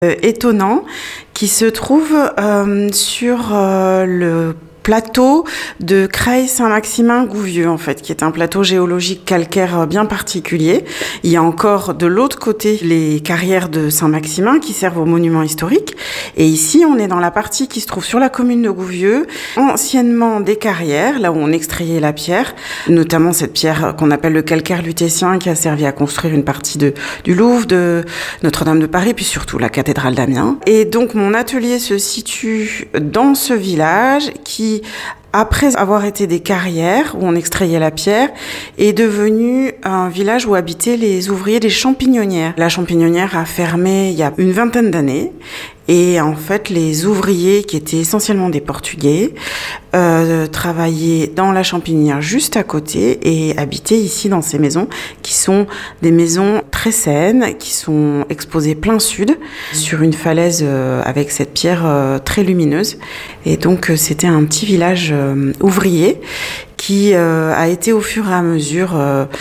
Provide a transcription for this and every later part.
étonnant qui se trouve sur le plateau de Creil-Saint-Maximin-Gouvieux, en fait, qui est un plateau géologique calcaire bien particulier. Il y a encore de l'autre côté les carrières de Saint-Maximin qui servent aux monuments historiques. Et ici, on est dans la partie qui se trouve sur la commune de Gouvieux, anciennement des carrières, là où on extrayait la pierre, notamment cette pierre qu'on appelle le calcaire lutétien qui a servi à construire une partie du Louvre, de Notre-Dame de Paris, puis surtout la cathédrale d'Amiens. Et donc, mon atelier se situe dans ce village qui, après avoir été des carrières où on extrayait la pierre, est devenu un village où habitaient les ouvriers des champignonnières. La champignonnière a fermé il y a une vingtaine d'années. Et en fait, les ouvriers, qui étaient essentiellement des Portugais, travaillaient dans la champignon juste à côté et habitaient ici dans ces maisons, qui sont des maisons très saines, qui sont exposées plein sud, sur une falaise avec cette pierre très lumineuse. Et donc, c'était un petit village ouvrier qui a été au fur et à mesure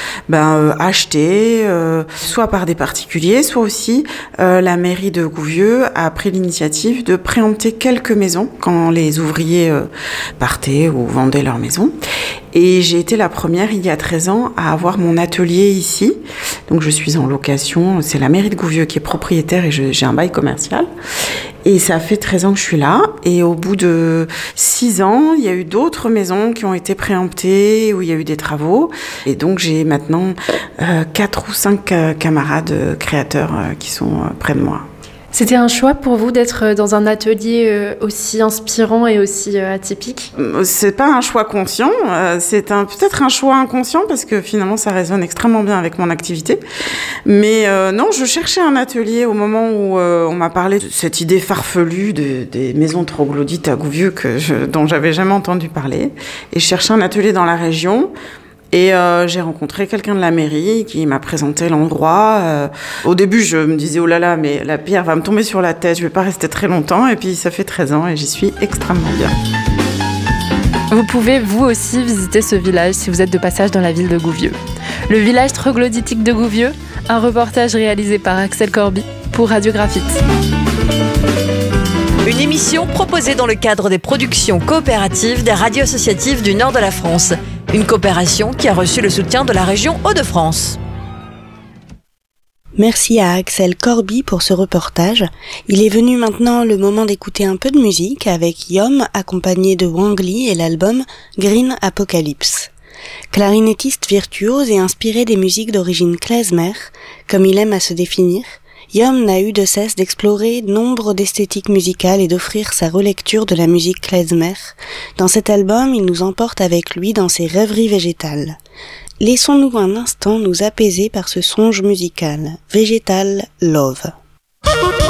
acheté, soit par des particuliers, soit aussi la mairie de Gouvieux a pris l'initiative de préempter quelques maisons quand les ouvriers partaient ou vendaient leurs maisons. Et j'ai été la première, il y a 13 ans, à avoir mon atelier ici. Donc je suis en location, c'est la mairie de Gouvieux qui est propriétaire et j'ai un bail commercial. Et ça fait 13 ans que je suis là. Et au bout de 6 ans, il y a eu d'autres maisons qui ont été préemptées, où il y a eu des travaux. Et donc j'ai maintenant 4 ou 5 camarades créateurs qui sont près de moi. C'était un choix pour vous d'être dans un atelier aussi inspirant et aussi atypique ? C'est pas un choix conscient, c'est peut-être un choix inconscient parce que finalement ça résonne extrêmement bien avec mon activité. Mais non, je cherchais un atelier au moment où on m'a parlé de cette idée farfelue des maisons troglodytes à Gouvieux dont j'avais jamais entendu parler. Et je cherchais un atelier dans la région. Et j'ai rencontré quelqu'un de la mairie qui m'a présenté l'endroit. Au début, je me disais, oh là là, mais la pierre va me tomber sur la tête, je vais pas rester très longtemps. Et puis, ça fait 13 ans et j'y suis extrêmement bien. Vous pouvez, vous aussi, visiter ce village si vous êtes de passage dans la ville de Gouvieux. Le village troglodytique de Gouvieux, un reportage réalisé par Axel Corby pour Radio Graphite. Une émission proposée dans le cadre des productions coopératives des radios associatives du nord de la France. Une coopération qui a reçu le soutien de la région Hauts-de-France. Merci à Axel Corby pour ce reportage. Il est venu maintenant le moment d'écouter un peu de musique avec Yom accompagné de Wang Li et l'album Green Apocalypse. Clarinettiste virtuose et inspiré des musiques d'origine klezmer, comme il aime à se définir, Yom n'a eu de cesse d'explorer nombre d'esthétiques musicales et d'offrir sa relecture de la musique klezmer. Dans cet album, il nous emporte avec lui dans ses rêveries végétales. Laissons-nous un instant nous apaiser par ce songe musical, Végétal Love.